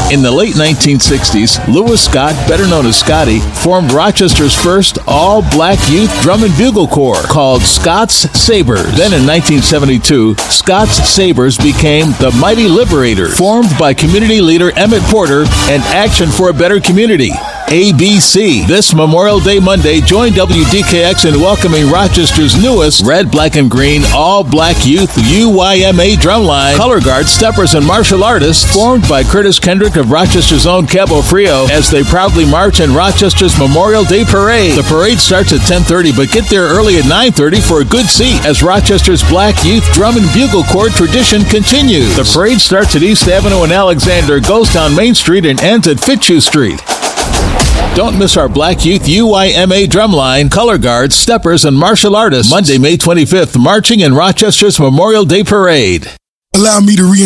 In the late 1960s, Lewis Scott, better known as Scotty, formed Rochester's first all-black youth drum and bugle corps called Scott's Sabres. Then in 1972, Scott's Sabres became the Mighty Liberators, formed by community leader Emmett Porter and Action for a Better Community, ABC. This Memorial Day Monday, join WDKX in welcoming Rochester's newest red, black, and green all-black youth UYMA drumline, color guards, steppers, and martial artists, formed by Curtis Kendrick of Rochester's own Cabo Frio, as they proudly march in Rochester's Memorial Day Parade. The parade starts at 10:30, but get there early at 9:30 for a good seat as Rochester's Black Youth Drum and Bugle Corps tradition continues. The parade starts at East Avenue in Alexander, goes down Main Street, and ends at Fitzhugh Street. Don't miss our Black Youth UYMA drumline, color guards, steppers, and martial artists, Monday, May 25th, marching in Rochester's Memorial Day Parade. Allow me to